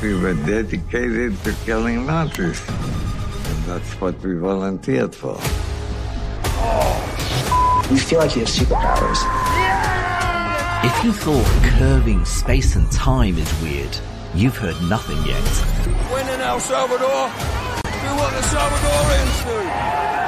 we were dedicated to killing Nazis. And that's what we volunteered for. You feel like you have superpowers. If you thought curving space and time is weird, you've heard nothing yet. When in El Salvador, do what the Salvadorians do.